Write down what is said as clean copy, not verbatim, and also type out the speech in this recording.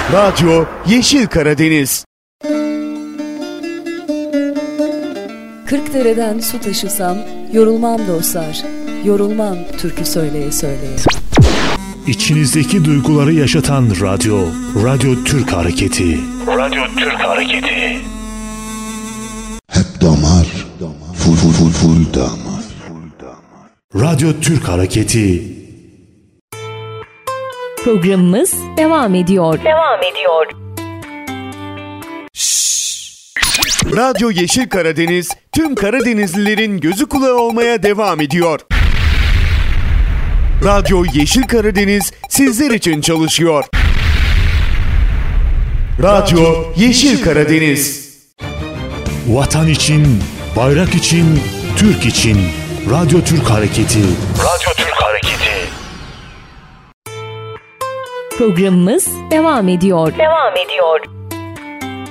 Radyo Yeşil Karadeniz. Kırkdere'den su taşısam yorulmam dostlar, yorulmam türkü söyleye söyleye. İçinizdeki duyguları yaşatan radyo, Radyo Türk Hareketi. Radyo Türk Hareketi. Hep damar, full damar. Radyo Türk Hareketi. Programımız devam ediyor. Radyo Yeşil Karadeniz tüm Karadenizlilerin gözü kulağı olmaya devam ediyor. Radyo Yeşil Karadeniz sizler için çalışıyor. Radyo Yeşil Karadeniz. Vatan için, bayrak için, Türk için. Radyo Türk Hareketi. Radyo Türk Hareketi. Programımız devam ediyor.